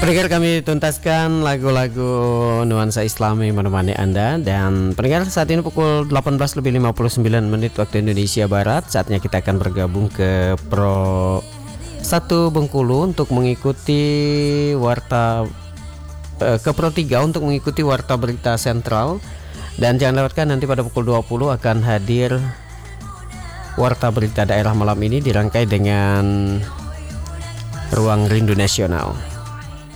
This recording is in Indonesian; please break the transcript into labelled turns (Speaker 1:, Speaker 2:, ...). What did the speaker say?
Speaker 1: Pendengar, kami tuntaskan lagu-lagu nuansa Islami menemani Anda. Dan pendengar, saat ini pukul 18:59 waktu Indonesia Barat. Saatnya kita akan bergabung ke Pro 1 Bengkulu untuk mengikuti warta, ke Pro 3 untuk mengikuti warta berita sentral. Dan jangan lewatkan, nanti pada pukul 20 akan hadir warta berita daerah malam ini dirangkai dengan Ruang Rindu Nasional.